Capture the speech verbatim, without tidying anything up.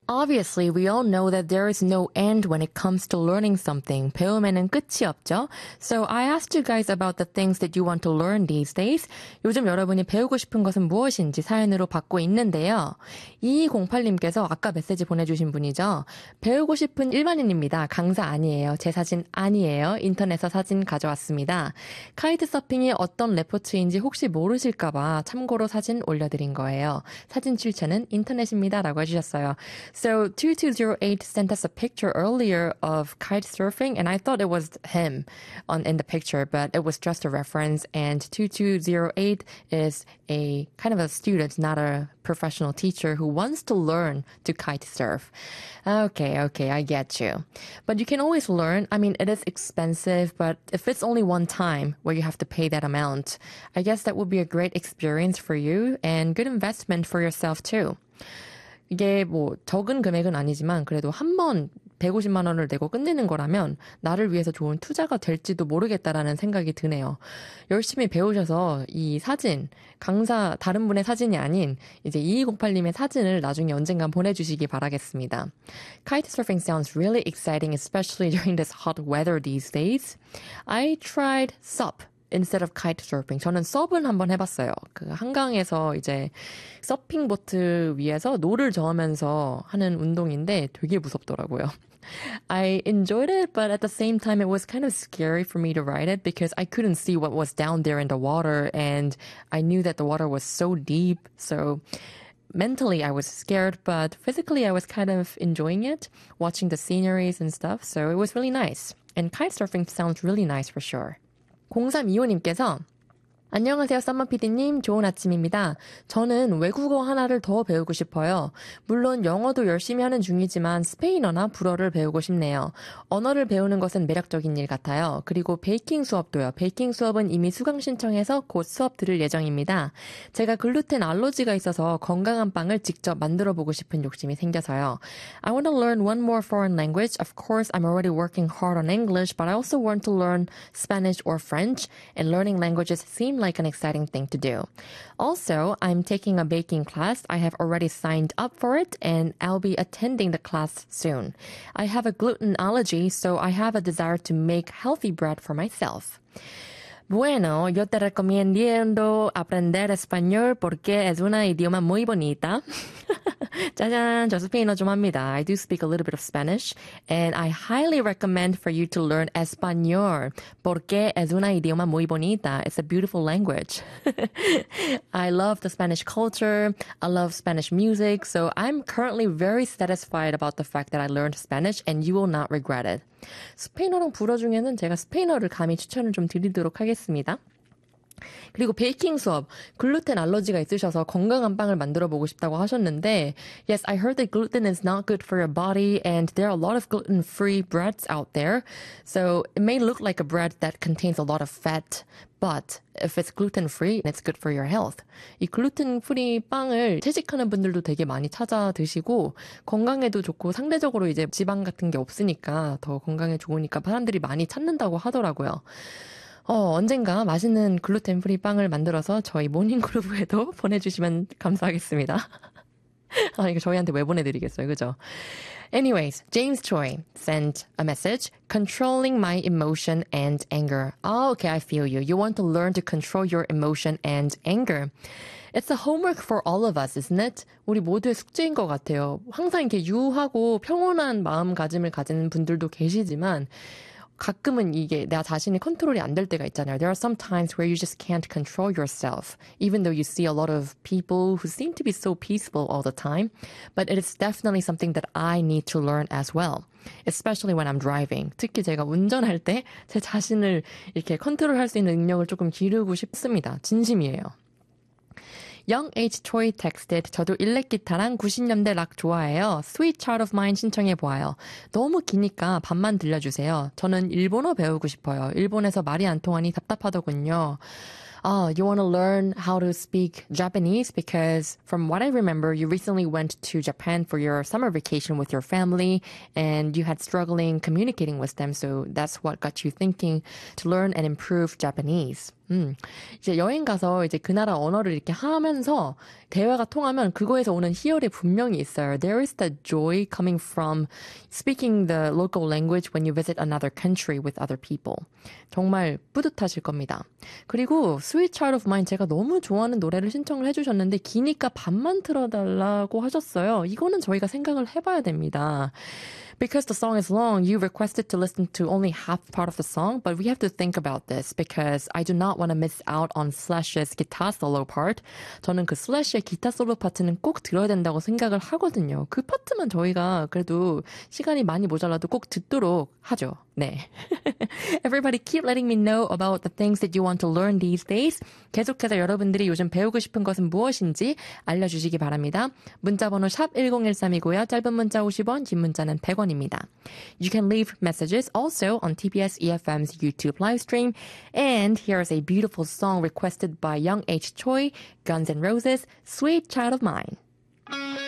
Obviously, we all know that there is no end when it comes to learning something. 배움에는 끝이 없죠. So I asked you guys about the things that you want to learn these days. 요즘 여러분이 배우고 싶은 것은 무엇인지 사연으로 받고 있는데요. 이이공팔님께서 아까 메시지 보내주신 분이죠. 배우고 싶은 일반인입니다. 강사 아니에요. 제 사진 아니에요. 인터넷에서 사진 가져왔습니다. 카이트 서핑이 어떤 레포츠인지 혹시 모르실까봐 참고로 사진 올려드린 거예요. 사진 출처는 인터넷입니다. 라고 해주셨어요. So two two zero eight sent us a picture earlier of kite surfing, and I thought it was him on in the picture, but it was just a reference. And two two zero eight is a kind of a student, not a professional teacher who wants to learn to kite surf. Okay, okay, I get you. But you can always learn. I mean, it is expensive, but if it's only one time where you have to pay that amount, I guess that would be a great experience for you and good investment for yourself too. 이게 뭐 적은 금액은 아니지만 그래도 한 번 백오십만 원을 내고 끝내는 거라면 나를 위해서 좋은 투자가 될지도 모르겠다라는 생각이 드네요. 열심히 배우셔서 이 사진, 강사 다른 분의 사진이 아닌 이제 이이공팔님의 사진을 나중에 언젠간 보내주시기 바라겠습니다. Kitesurfing sounds really exciting, especially during this hot weather these days. I tried sup. Instead of kite surfing. 저는 서브는 한번 해봤어요. 그 한강에서 이제 서핑 보트 위에서 노를 저으면서 하는 운동인데 되게 무섭더라고요. I enjoyed it, but at the same time, it was kind of scary for me to ride it because I couldn't see what was down there in the water, and I knew that the water was so deep. So mentally, I was scared, but physically, I was kind of enjoying it, watching the sceneries and stuff. So it was really nice. And kite surfing sounds really nice for sure. 공삼이오님께서 안녕하세요, 썸머피디님. 좋은 아침입니다. 저는 외국어 하나를 더 배우고 싶어요. 물론 영어도 열심히 하는 중이지만 스페인어나 불어를 배우고 싶네요. 언어를 배우는 것은 매력적인 일 같아요. 그리고 베이킹 수업도요. 베이킹 수업은 이미 수강 신청해서 곧 수업 들을 예정입니다. 제가 글루텐 알러지가 있어서 건강한 빵을 직접 만들어 보고 싶은 욕심이 생겨서요. I want to learn one more foreign language. Of course, I'm already working hard on English, but I also want to learn Spanish or French, and learning languages seem like an exciting thing to do. Also, I'm taking a baking class. I have already signed up for it, and I'll be attending the class soon. I have a gluten allergy, so I have a desire to make healthy bread for myself. Bueno, yo te recomiendo aprender español porque es una idioma muy bonita. 짜잔, 저 스페인어 좀 합니다. I do speak a little bit of Spanish, and I highly recommend for you to learn español porque es una idioma muy bonita. It's a beautiful language. I love the Spanish culture. I love Spanish music, so I'm currently very satisfied about the fact that I learned Spanish, and you will not regret it. 스페인어랑 불어 중에는 제가 스페인어를 감히 추천을 좀 드리도록 하겠습니다. 그리고 베이킹 수업, 글루텐 알러지가 있으셔서 건강한 빵을 만들어 보고 싶다고 하셨는데, yes, I heard that gluten is not good for your body, and there are a lot of gluten-free breads out there. So it may look like a bread that contains a lot of fat, but if it's gluten-free, it's good for your health. 이 글루텐-프리 빵을 채식하는 분들도 되게 많이 찾아 드시고, 건강에도 좋고 상대적으로 이제 지방 같은 게 없으니까 더 건강에 좋으니까 사람들이 많이 찾는다고 하더라고요. 어, 언젠가 맛있는 글루텐 프리 빵을 만들어서 저희 모닝그루브에도 보내주시면 감사하겠습니다. 아, 이거 저희한테 왜 보내드리겠어요, 그죠? Anyways, James Choi sent a message, controlling my emotion and anger. Oh, okay, I feel you. You want to learn to control your emotion and anger. It's a homework for all of us, isn't it? 우리 모두의 숙제인 것 같아요. 항상 이렇게 유하고 평온한 마음가짐을 가진 분들도 계시지만 가끔은 이게 나 자신이 컨트롤이 안 될 때가 있잖아요. There are some times where you just can't control yourself, even though you see a lot of people who seem to be so peaceful all the time. But it is definitely something that I need to learn as well. Especially when I'm driving. 특히 제가 운전할 때 제 자신을 이렇게 컨트롤할 수 있는 능력을 조금 기르고 싶습니다. 진심이에요. Young H. Choi texted, 저도 일렉 기타랑 구십 년대 락 좋아해요. Sweet Child of Mine 신청해보아요. 너무 기니까 반만 들려주세요. 저는 일본어 배우고 싶어요. 일본에서 말이 안 통하니 답답하더군요. Oh, you want to learn how to speak Japanese? Because from what I remember, you recently went to Japan for your summer vacation with your family and you had struggling communicating with them. So that's what got you thinking to learn and improve Japanese. 음, 이제 여행 가서 이제 그 나라 언어를 이렇게 하면서 대화가 통하면 그거에서 오는 희열이 분명히 있어요. There is the joy coming from speaking the local language when you visit another country with other people. 정말 뿌듯하실 겁니다. 그리고 Sweet Child of Mine 제가 너무 좋아하는 노래를 신청을 해주셨는데 기니까 반만 틀어달라고 하셨어요. 이거는 저희가 생각을 해봐야 됩니다. Because the song is long, you requested to listen to only half part of the song, but we have to think about this because I do not want to miss out on Slash's guitar solo part. 저는 그 Slash의 기타 솔로 파트는 꼭 들어야 된다고 생각을 하거든요. 그 파트만 저희가 그래도 시간이 많이 모자라도 꼭 듣도록 하죠. 네. Everybody keep letting me know about the things that you want to learn these days. 계속해서 여러분들이 요즘 배우고 싶은 것은 무엇인지 알려주시기 바랍니다. 문자번호 샵 일공일삼이고요. 짧은 문자 오십 원, 긴 문자는 백 원입니다. You can leave messages also on 티비에스 이에프엠's YouTube live stream. And here's a beautiful song requested by Young H. Choi, Guns N' Roses, Sweet Child of Mine.